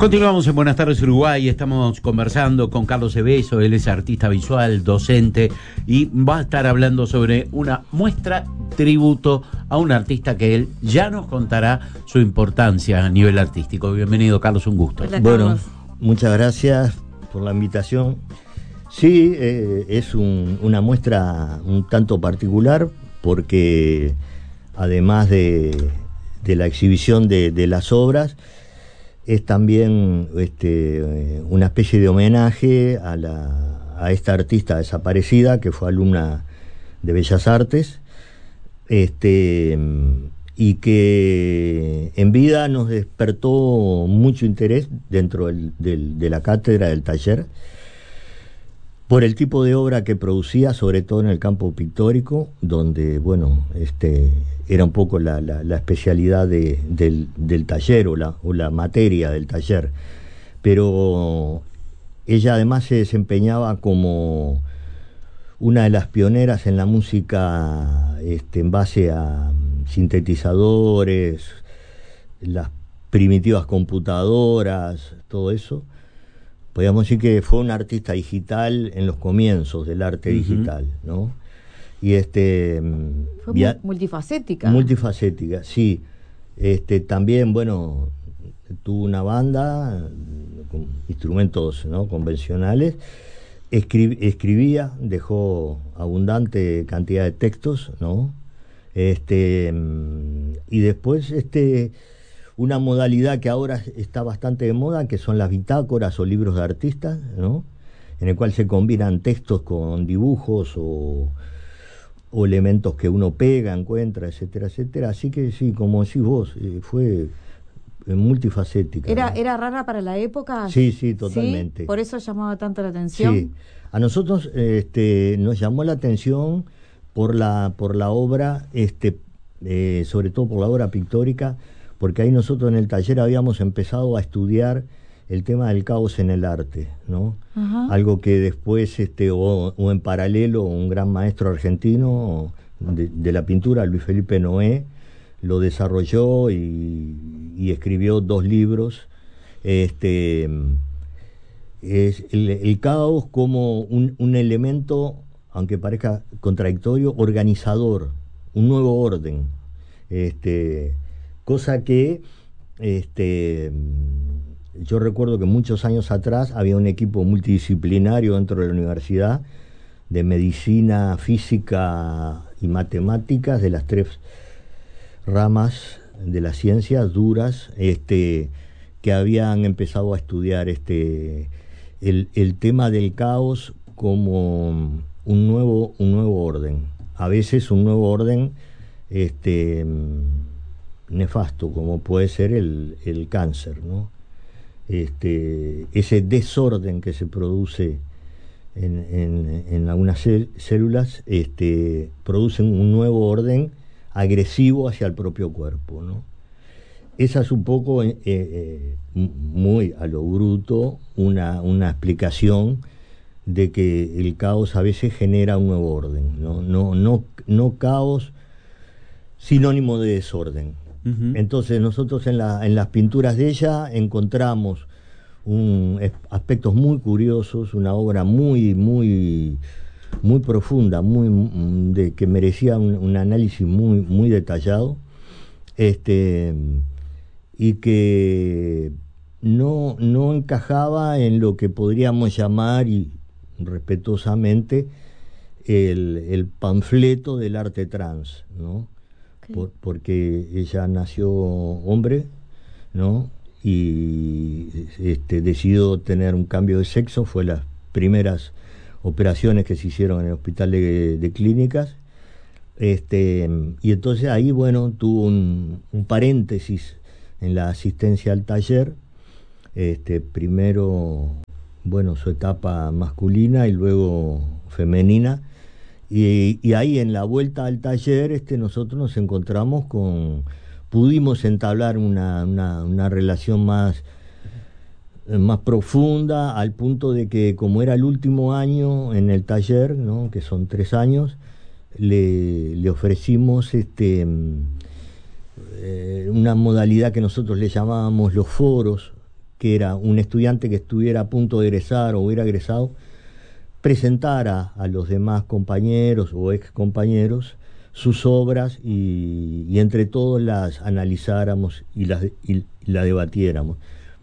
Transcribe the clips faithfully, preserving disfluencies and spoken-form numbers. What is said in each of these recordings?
Continuamos en Buenas tardes Uruguay, estamos conversando con Carlos Cebeso, él es artista visual, docente, y va a estar hablando sobre una muestra tributo a un artista que él ya nos contará su importancia a nivel artístico. Bienvenido, Carlos, un gusto. Hola, bueno, muchas gracias por la invitación. Sí, eh, es un, una muestra un tanto particular porque además de, de la exhibición de, de las obras, es también este, una especie de homenaje a, la, a esta artista desaparecida que fue alumna de Bellas Artes, este, y que en vida nos despertó mucho interés dentro del, del, de la cátedra del taller por el tipo de obra que producía, sobre todo en el campo pictórico, donde, bueno, este, era un poco la, la, la especialidad de, del, del taller o la, o la materia del taller. Pero ella además se desempeñaba como una de las pioneras en la música este, en base a sintetizadores, las primitivas computadoras, todo eso. Podríamos decir que fue un artista digital en los comienzos del arte uh-huh. digital, ¿no? Y este fue via- multifacética. Multifacética, sí. Este también, bueno, tuvo una banda con instrumentos, ¿no?, convencionales. Escri- escribía, dejó abundante cantidad de textos, ¿no? Este y después este una modalidad que ahora está bastante de moda, que son las bitácoras o libros de artistas, ¿no?, en el cual se combinan textos con dibujos o, o elementos que uno pega, encuentra, etcétera, etcétera. Así que sí, como decís vos, eh, fue multifacética. ¿Era, ¿no? ¿Era rara para la época? Sí, sí, totalmente. ¿Sí? ¿Por eso llamaba tanto la atención? Sí, a nosotros este, nos llamó la atención por la, por la obra, este, eh, sobre todo por la obra pictórica, porque ahí nosotros en el taller habíamos empezado a estudiar el tema del caos en el arte, ¿no? Ajá. Algo que después, este, o, o en paralelo, un gran maestro argentino de, de la pintura, Luis Felipe Noé, lo desarrolló y, y escribió dos libros. Este, es el, el caos como un, un elemento, aunque parezca contradictorio, organizador, un nuevo orden. Este... Cosa que este, yo recuerdo que muchos años atrás había un equipo multidisciplinario dentro de la universidad de medicina, física y matemáticas, de las tres ramas de las ciencias duras, este, que habían empezado a estudiar este, el, el tema del caos como un nuevo, un nuevo orden. A veces un nuevo orden este, nefasto, como puede ser el, el cáncer, ¿no? Este, ese desorden que se produce en, en, en algunas cel- células este, producen un nuevo orden agresivo hacia el propio cuerpo, ¿no? Esa es un poco, eh, eh, muy a lo bruto, una, una explicación de que el caos a veces genera un nuevo orden, ¿no? No, no, no caos sinónimo de desorden. Uh-huh. Entonces nosotros en, la, en las pinturas de ella encontramos un, aspectos muy curiosos, una obra muy, muy, muy profunda, muy, de, que merecía un, un análisis muy, muy detallado, este, y que no, no encajaba en lo que podríamos llamar, y respetuosamente, el, el panfleto del arte trans, ¿no? Por, porque ella nació hombre, ¿no? Y este, decidió tener un cambio de sexo. Fue las primeras operaciones que se hicieron en el hospital de, de clínicas. Este, y entonces ahí, bueno, tuvo un, un paréntesis en la asistencia al taller. Este, primero, bueno, su etapa masculina y luego femenina. Y, y ahí en la vuelta al taller este, nosotros nos encontramos con, pudimos entablar una, una, una relación más, más profunda, al punto de que como era el último año en el taller, ¿no?, que son tres años, le, le ofrecimos este, eh, una modalidad que nosotros le llamábamos los foros, que era un estudiante que estuviera a punto de egresar o hubiera egresado, presentara a los demás compañeros o ex compañeros sus obras y, y entre todos las analizáramos y las y, y la debatiéramos.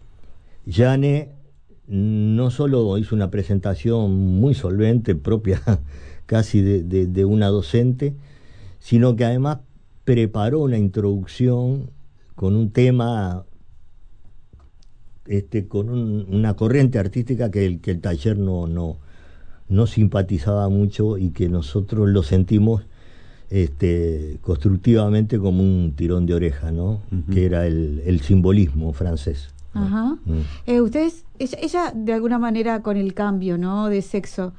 Yane no solo hizo una presentación muy solvente, propia casi de, de, de una docente, sino que además preparó una introducción con un tema, este, con un, una corriente artística que el, que el taller no, no, no simpatizaba mucho y que nosotros lo sentimos este, constructivamente como un tirón de oreja, ¿no? Uh-huh. Que era el, el simbolismo francés. Ajá. Mm. Eh, ustedes, ella, ella de alguna manera con el cambio, ¿no? De sexo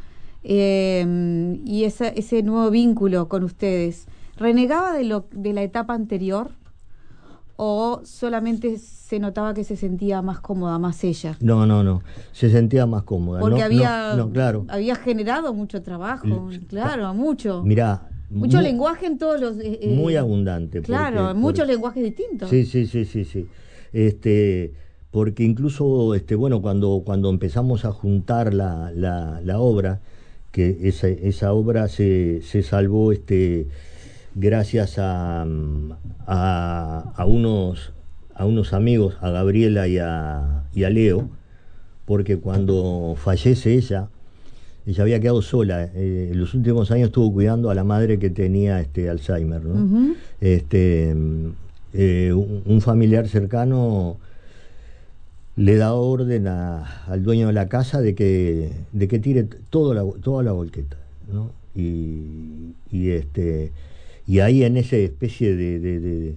eh, y esa, ese nuevo vínculo con ustedes, ¿renegaba de lo de la etapa anterior o solamente se notaba que se sentía más cómoda, más ella? No, no, no, se sentía más cómoda. Porque no, había, no, no, claro. había generado mucho trabajo, L- claro, mucho. Mirá, mucho muy, lenguaje en todos los... Eh, muy abundante. Claro, porque, muchos porque, lenguajes distintos. Sí, sí, sí, sí, sí. Este... porque incluso este bueno cuando cuando empezamos a juntar la, la, la obra, que esa, esa obra se, se salvó este gracias a, a, a unos a unos amigos, a Gabriela y a, y a Leo, porque cuando fallece ella ella había quedado sola, eh, en los últimos años estuvo cuidando a la madre que tenía este Alzheimer, ¿no? Uh-huh. este eh, un, un familiar cercano le da orden a, al dueño de la casa de que de que tire todo la, toda la volqueta, ¿no? Y, y este y ahí en esa especie de, de, de,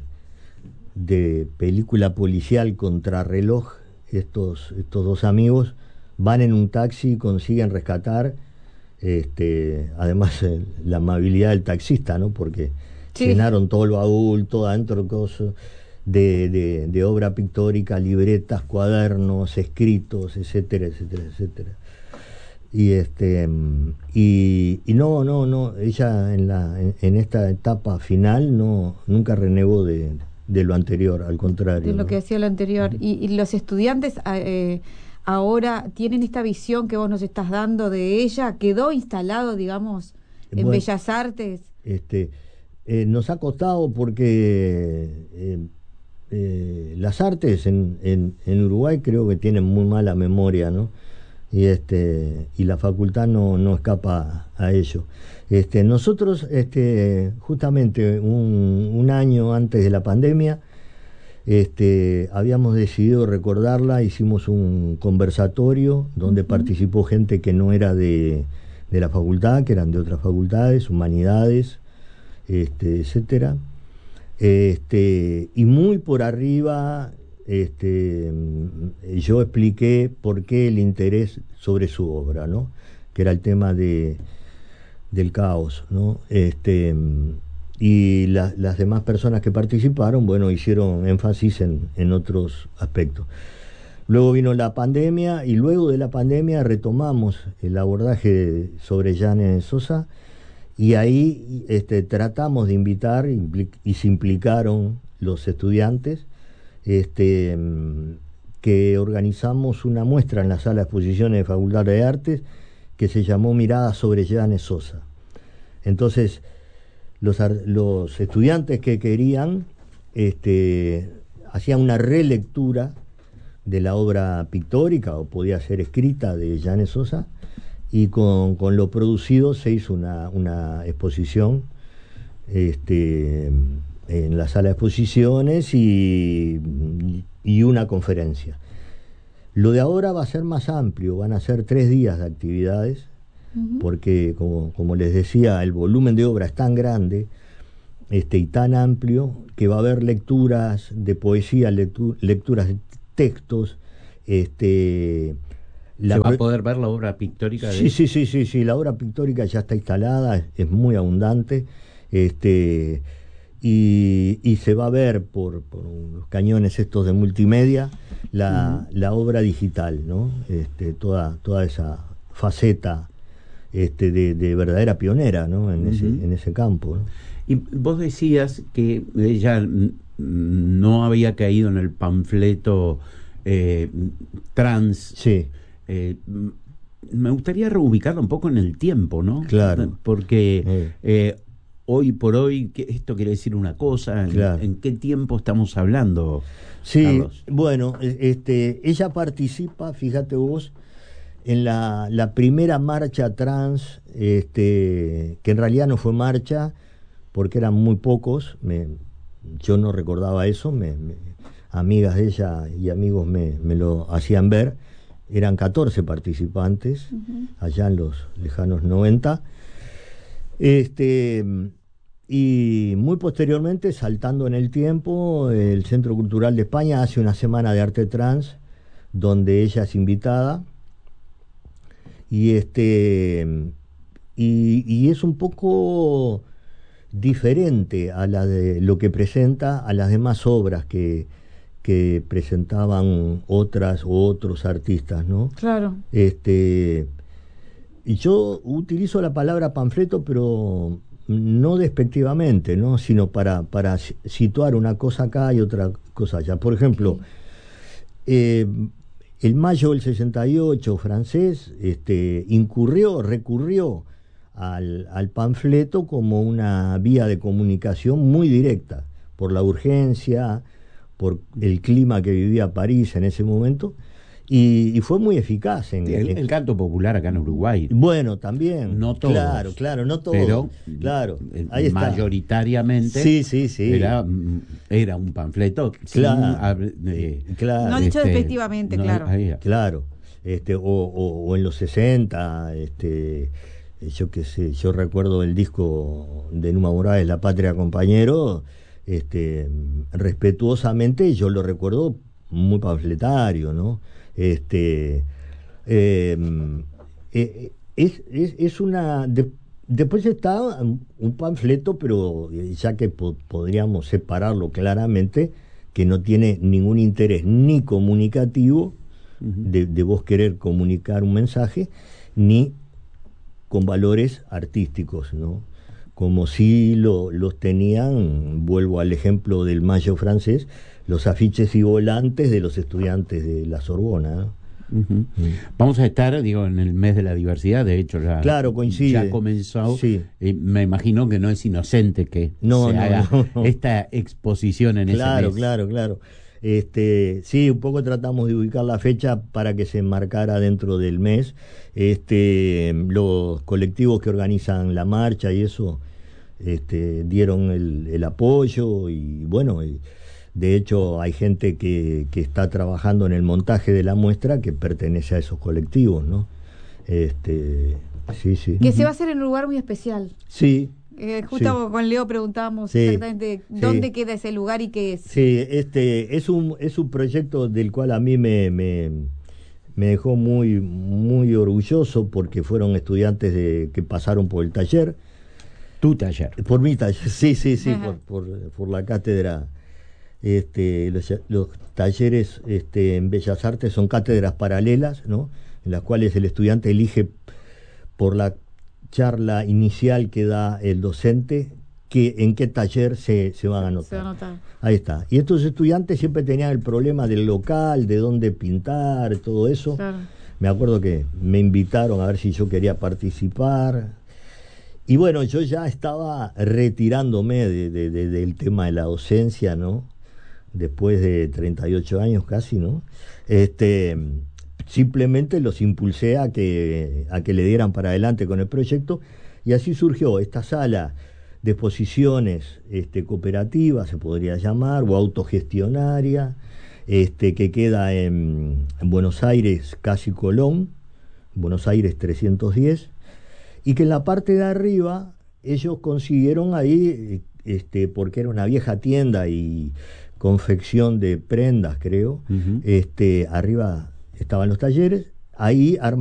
de película policial contrarreloj, estos estos dos amigos van en un taxi y consiguen rescatar, este además eh, la amabilidad del taxista, ¿no? Porque sí, llenaron todo el baúl, todo adentro cosas De, de, de obra pictórica, libretas, cuadernos, escritos, etcétera, etcétera, etcétera. Y este y, y no, no, no, ella en la en, en esta etapa final no nunca renegó de, de lo anterior, al contrario. De lo ¿no? que hacía lo anterior. Uh-huh. Y, y los estudiantes eh, ahora tienen esta visión que vos nos estás dando de ella, quedó instalado, digamos, en bueno, Bellas Artes. Este, eh, nos ha costado porque eh, Eh, las artes en, en, en Uruguay creo que tienen muy mala memoria, ¿no? Y este y la facultad no, no escapa a ello. Este, nosotros este, justamente un, un año antes de la pandemia este, habíamos decidido recordarla, hicimos un conversatorio donde uh-huh. participó gente que no era de, de la facultad, que eran de otras facultades, humanidades, este, etcétera. Este, y muy por arriba este, yo expliqué por qué el interés sobre su obra, ¿no? Que era el tema de, del caos, ¿no? Este, y la, las demás personas que participaron, bueno, hicieron énfasis en, en otros aspectos. Luego vino la pandemia y luego de la pandemia retomamos el abordaje sobre Yane Sosa. Y ahí este, tratamos de invitar y se implicaron los estudiantes, este, que organizamos una muestra en la sala de exposiciones de Facultad de Artes que se llamó Miradas sobre Yane Sosa. Entonces, los, los estudiantes que querían este, hacían una relectura de la obra pictórica o podía ser escrita de Yane Sosa, y con, con lo producido se hizo una, una exposición este, en la sala de exposiciones y, y una conferencia. Lo de ahora va a ser más amplio, van a ser tres días de actividades, uh-huh. porque como, como les decía, el volumen de obra es tan grande este, y tan amplio que va a haber lecturas de poesía, lectu- lecturas de textos, este La ¿Se va a poder ver la obra pictórica? Sí, de... sí, sí, sí, sí, la obra pictórica ya está instalada, es, es muy abundante, este, y, y se va a ver por, por los cañones estos de multimedia la, uh-huh. la obra digital, ¿no? Este, toda, toda esa faceta este, de, de verdadera pionera, ¿no? En, uh-huh. ese, en ese campo, ¿no? Y vos decías que ella no había caído en el panfleto eh, trans. Sí. Eh, me gustaría reubicarlo un poco en el tiempo, ¿no? Claro. Porque Eh. eh, hoy por hoy, ¿qué- esto quiere decir una cosa. ¿En, Claro. en qué tiempo estamos hablando, Sí, Carlos? bueno, e- este, ella participa, fíjate vos, en la, la primera marcha trans, este, que en realidad no fue marcha, porque eran muy pocos, me, yo no recordaba eso, me, me- amigas de ella y amigos me, me lo hacían ver, eran catorce participantes, Ujú. allá en los lejanos noventa, este, y muy posteriormente, saltando en el tiempo, el Centro Cultural de España hace una semana de arte trans, donde ella es invitada, y este y, y es un poco diferente a la de lo que presenta a las demás obras que, que presentaban otras o otros artistas, ¿no? Claro. Este, y yo utilizo la palabra panfleto, pero no despectivamente, ¿no? Sino para, para si- situar una cosa acá y otra cosa allá. Por ejemplo, eh, el mayo del sesenta y ocho francés este, incurrió, recurrió al, al panfleto como una vía de comunicación muy directa, por la urgencia, por el clima que vivía París en ese momento, y, y fue muy eficaz. En, El, en- el canto popular acá en Uruguay. bueno, también. No todos. Claro, claro, no todos. Pero claro, eh, ahí está. mayoritariamente Sí, sí, sí. Era, mm, era un panfleto. sin Claro. hab- de- Claro. No dicho este, despectivamente, no claro. había. Claro, este, o, o- o en los sesenta, este, yo qué sé, yo recuerdo el disco de Numa Morales, La Patria Compañero, este, respetuosamente yo lo recuerdo muy panfletario, ¿no? Este, eh, eh, es, es, es una... de- después está un panfleto, pero ya que po- podríamos separarlo claramente, que no tiene ningún interés ni comunicativo, de, de vos querer comunicar un mensaje, ni con valores artísticos, ¿no? Como si lo, los tenían, vuelvo al ejemplo del Mayo francés, los afiches y volantes de los estudiantes de la Sorbona, ¿no? Ujú. Vamos a estar, digo, en el mes de la diversidad. De hecho, ya, Claro, coincide. ya comenzó. Sí. Y me imagino que no es inocente que No, se no, haga no, no. esta exposición en Claro, ese mes. claro, claro. Este, sí, un poco tratamos de ubicar la fecha para que se enmarcara dentro del mes. Este, los colectivos que organizan la marcha y eso, este, dieron el, el apoyo y bueno, y de hecho hay gente que, que está trabajando en el montaje de la muestra que pertenece a esos colectivos, ¿no? Este, sí, sí. Que se va a hacer en un lugar muy especial. Sí. Eh, justo Sí. con Leo preguntábamos Sí, exactamente sí. dónde queda ese lugar y qué es. Sí, este es un es un proyecto del cual a mí me, me, me dejó muy muy orgulloso porque fueron estudiantes de, que pasaron por el taller, Tu taller. por mi taller, sí, sí, sí, Ajá. por, por, por la cátedra. Este, los, los talleres este, en Bellas Artes son cátedras paralelas, ¿no? En las cuales el estudiante elige por la charla inicial que da el docente que en qué taller se, se van a anotar. Se va a anotar. Ahí está. Y estos estudiantes siempre tenían el problema del local, de dónde pintar, todo eso. Claro. Me acuerdo que me invitaron a ver si yo quería participar. Y bueno, yo ya estaba retirándome de, de- de- del tema de la docencia, ¿no? Después de treinta y ocho años casi, ¿no? Este, simplemente los impulsé a que, a que le dieran para adelante con el proyecto y así surgió esta sala de exposiciones este, cooperativa, se podría llamar, o autogestionaria, este, que queda en, en Buenos Aires, casi Colón, Buenos Aires trescientos diez, y que en la parte de arriba ellos consiguieron ahí, este, porque era una vieja tienda y confección de prendas, creo, Ujú. este, arriba estaban los talleres, ahí armaron